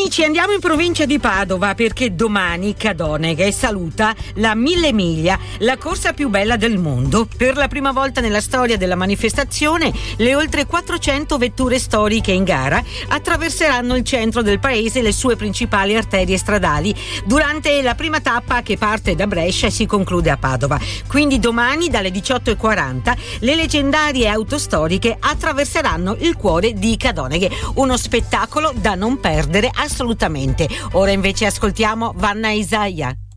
Amici, andiamo in provincia di Padova perché domani Cadoneghe saluta la 1000 miglia, la corsa più bella del mondo. Per la prima volta nella storia della manifestazione, le oltre 400 vetture storiche in gara attraverseranno il centro del paese e le sue principali arterie stradali durante la prima tappa che parte da Brescia e si conclude a Padova. Quindi domani dalle 18:40 le leggendarie auto storiche attraverseranno il cuore di Cadoneghe. Uno spettacolo da non perdere assolutamente. Ora invece ascoltiamo Vanna Isaia.